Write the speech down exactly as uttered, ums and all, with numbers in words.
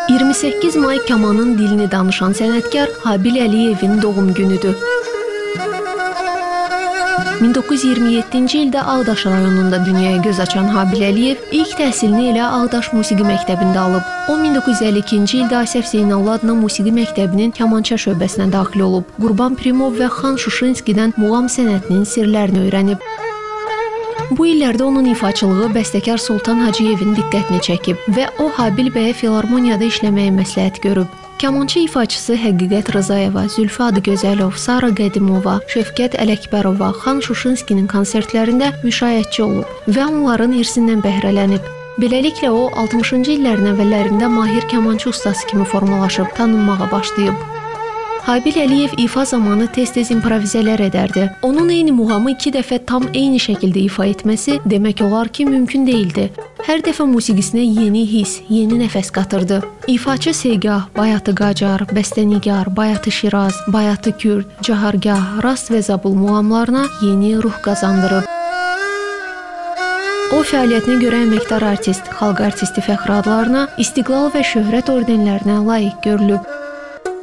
iyirmi səkkiz may kamanın dilini danışan sənətkar Habil Əliyevin doğum günüdür. min doqquz yüz iyirmi yeddinci ildə Ağdaş rayonunda dünyaya göz açan Habil Əliyev ilk təhsilini elə Ağdaş Musiqi Məktəbində alıb. O min doqquz yüz əlli ikinci ildə Asəf Zeynallı adına Musiqi Məktəbinin kamança şöbəsinə daxil olub. Qurban Pirimov və Xan Şuşinskidən muğam sənətinin sirlərini öyrənib. Bu illərdə onun ifaçılığı bəstəkar Sultan Hacıyevin diqqətini çəkib və o Habil bəyə filarmoniyada işləməyi məsləhət görüb. Kamançı ifaçısı Həqiqət Rızayeva, Zülfü Adıgözəlov, Sara Qədimova, Şövkət Ələkbərova, Xan Şuşinskinin konsertlərində müşayiətçi olub və onların irsindən bəhrələnib. Beləliklə o altmışıncı illərin əvvəllərində mahir kamançı ustası kimi formalaşıb, tanınmağa başlayıb. Habil Əliyev ifa zamanı tez-tez improvizələr edərdi. Onun eyni muğamı iki dəfə tam eyni şəkildə ifa etməsi demək olar ki, mümkün değildi. Hər dəfə musiqisinə yeni his, yeni nəfəs qatırdı. İfaçı Segah, Bayatı Qacar, Bəstənigar, Bayatı Şiraz, Bayatı Kürd, Cahargah, Rast və Zabul muğamlarına yeni ruh qazandırıb. O fəaliyyətinə görə əməkdar artist, xalq artisti fəxri adlarına, İstiqlal və Şöhrət ordenlərinə layiq görülüb.